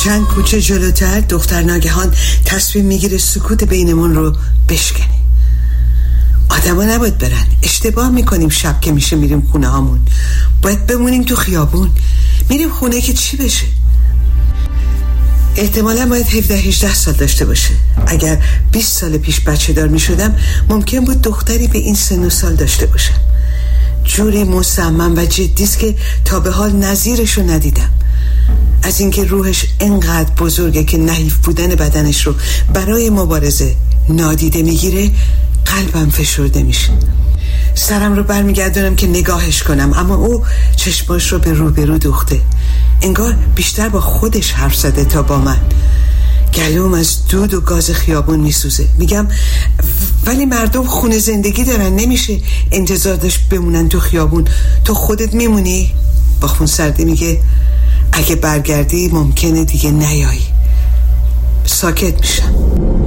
چند کوچه جلوتر دختر ناگهان تصمیم میگیره سکوت بینمون رو بشکنه. آدما نباید برن، اشتباه میکنیم. شب که میشه میریم خونه هامون، باید بمونیم تو خیابون. میریم خونه که چی بشه؟ احتمالا باید 17-18 سال داشته باشه. اگر 20 سال پیش بچه دار میشدم ممکن بود دختری به این سن و سال داشته باشم. جوری مصمم و جدیست که تا به حال نظیرشو ندیدم. از اینکه روحش انقدر بزرگه که نحیف بودن بدنش رو برای مبارزه نادیده میگیره، قلبم فشرده میشه. سرم رو برمیگردونم که نگاهش کنم، اما او چشماش رو به روبرو دوخته، انگار بیشتر با خودش حرف زده تا با من. گلوم از دود و گاز خیابون میسوزه. میگم ولی مردم خونه زندگی دارن، نمیشه انتظار داشت بمونن تو خیابون. تو خودت میمونی؟ با خونسردی میگه اگه برگردی ممکنه دیگه نیایی. ساکت میشم.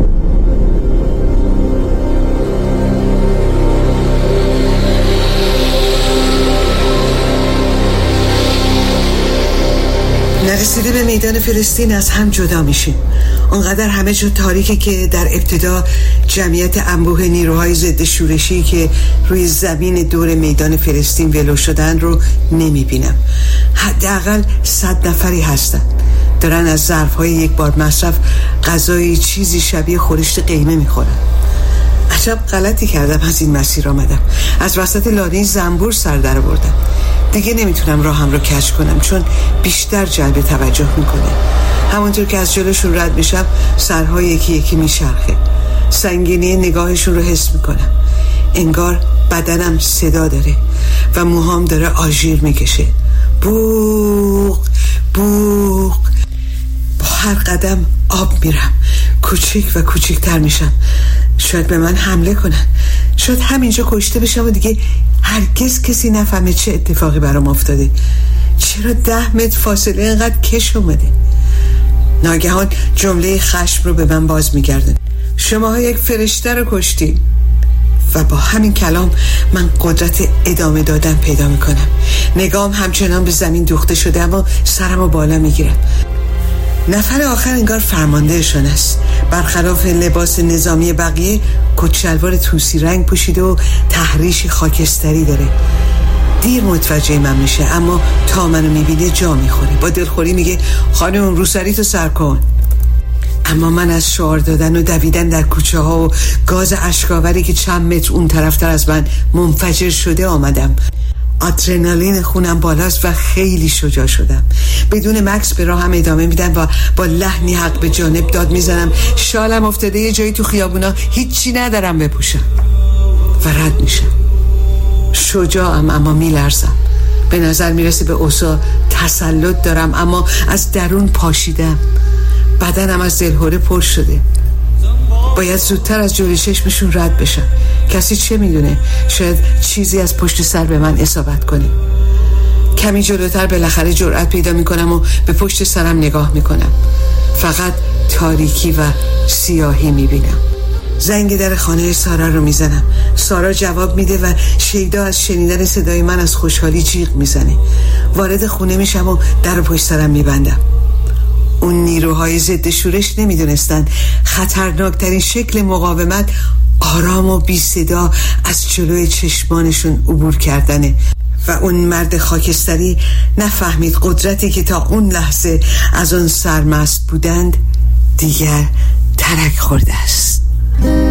نرسیده به میدان فلسطین از هم جدا میشیم. اونقدر همه جا تاریکه که در ابتدا جمعیت انبوه نیروهای ضد شورشی که روی زمین دور میدان فلسطین ولو شدن رو نمیبینم. حداقل 100 نفری هستن، دارن از ظرفهای یک بار مصرف غذای چیزی شبیه خورشت قیمه میخورن. عجب غلطی کردم از این مسیر آمدم. از وسط لانه زنبور سر در آوردم. دیگه نمیتونم راهم رو کج کنم چون بیشتر جلب توجه میکنه. همونطور که از جلوشون رد میشم سرها یکی یکی میچرخه. سنگینی نگاهشون رو حس میکنم. انگار بدنم صدا داره و موهام داره آژیر میکشه. بوق بوق. با هر قدم آب میرم، کوچیک و کوچیکتر میشم. شاید به من حمله کنن، شاید همینجا کشته بشم و دیگه هرگز کسی نفهمه چه اتفاقی برام افتاده. چرا 10 متر فاصله اینقدر کش اومده؟ ناگهان جمله خشم رو به من باز میگردن. شماها یک فرشته رو کشتین. و با همین کلام من قدرت ادامه دادن پیدا میکنم. نگام همچنان به زمین دوخته شده اما سرم رو بالا میگیرم. نفر آخر انگار فرماندهشون است. برخلاف لباس نظامی بقیه کت شلوار طوسی رنگ پوشیده و تحریش خاکستری داره. دیر متوجه من میشه اما تا منو میبینه جا میخوره. با دلخوری میگه خانم روسری تو سر کن. اما من از شعار دادن و دویدن در کوچه ها و گاز اشکاوری که چند متر اون طرفتر از من منفجر شده آمدم. آدرنالین خونم بالاست و خیلی شجاع شدم. بدون مکس به راهم ادامه میدم و با لحنی حق به جانب داد میزنم شالم افتاده یه جایی تو خیابونا، هیچی ندارم بپوشم. و رد میشم. شجاعم اما میلرزم. به نظر میرسه به اوضاع تسلط دارم اما از درون پاشیدم. بدنم از دلهوره پر شده. باید زودتر از جلوی چشمشون رد بشم. کسی چه میدونه، شاید چیزی از پشت سر به من اصابت کنه. کمی جلوتر بالاخره جرأت پیدا میکنم و به پشت سرم نگاه میکنم. فقط تاریکی و سیاهی میبینم. زنگ در خانه سارا رو میزنم. سارا جواب میده و شیدا از شنیدن صدای من از خوشحالی جیغ میزنه. وارد خونه میشم و در پشت سرم میبندم. اون نیروهای ضد شورش نمیدونستن خطرناکترین شکل مقاومت آرام و بی صدا از جلوی چشمانشون عبور کردنه و اون مرد خاکستری نفهمید قدرتی که تا اون لحظه از اون سرمست بودند دیگر ترک خورده است.